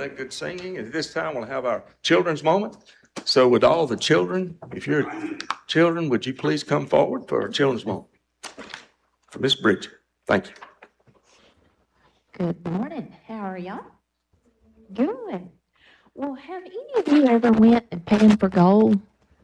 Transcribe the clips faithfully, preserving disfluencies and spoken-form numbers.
that good singing. At this time, we'll have our children's moment. So would all the children, if you're children, would you please come forward for our children's moment? For Miss Bridget. Thank you. Good morning. How are y'all? Good. Well, have any of you ever went and panned for gold?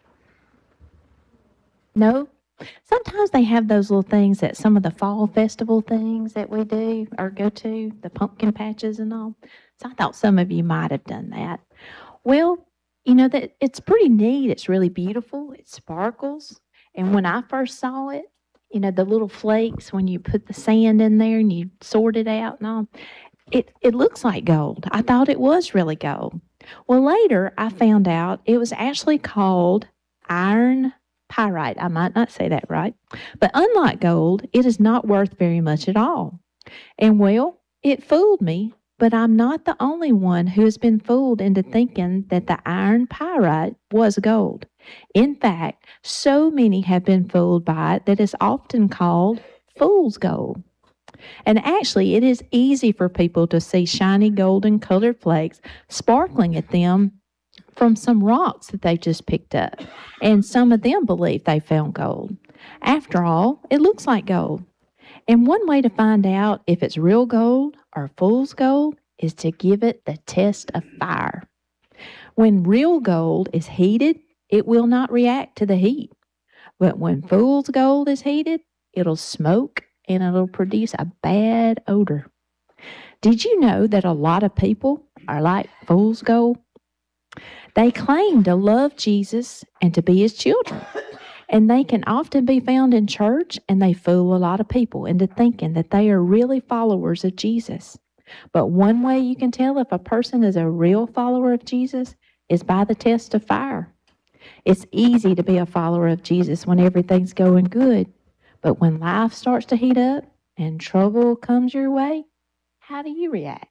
No? Sometimes they have those little things at some of the fall festival things that we do or go to, the pumpkin patches and all. So I thought some of you might have done that. Well, you know, that it's pretty neat. It's really beautiful. It sparkles. And when I first saw it, you know, the little flakes, when you put the sand in there and you sort it out and all, it, it looks like gold. I thought it was really gold. Well, later I found out it was actually called iron pyrite. I might not say that right. But unlike gold, it is not worth very much at all. And well, it fooled me, but I'm not the only one who has been fooled into thinking that the iron pyrite was gold. In fact, so many have been fooled by it that it's often called fool's gold. And actually, it is easy for people to see shiny golden colored flakes sparkling at them from some rocks that they just picked up. And some of them believe they found gold. After all, it looks like gold. And one way to find out if it's real gold or fool's gold is to give it the test of fire. When real gold is heated, it will not react to the heat. But when fool's gold is heated, it'll smoke and it'll produce a bad odor. Did you know that a lot of people are like fool's gold? They claim to love Jesus and to be his children. And they can often be found in church, and they fool a lot of people into thinking that they are really followers of Jesus. But one way you can tell if a person is a real follower of Jesus is by the test of fire. It's easy to be a follower of Jesus when everything's going good. But when life starts to heat up and trouble comes your way, how do you react?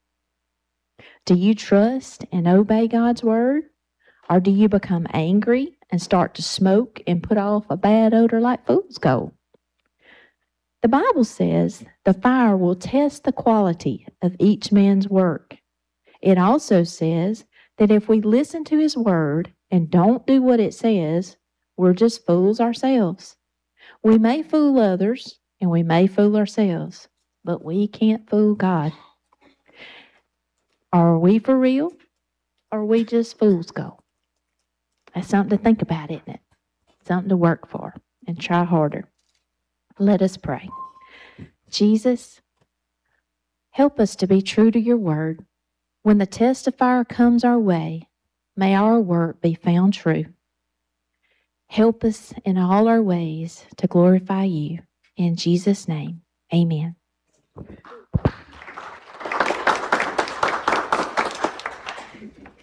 Do you trust and obey God's word? Or do you become angry and start to smoke and put off a bad odor like fool's gold? The Bible says the fire will test the quality of each man's work. It also says that if we listen to his word and don't do what it says, we're just fools ourselves. We may fool others and we may fool ourselves, but we can't fool God. Are we for real? Or are we just fool's gold? That's something to think about, isn't it? Something to work for and try harder. Let us pray. Jesus, help us to be true to your word. When the test of fire comes our way, may our work be found true. Help us in all our ways to glorify you. In Jesus' name, amen.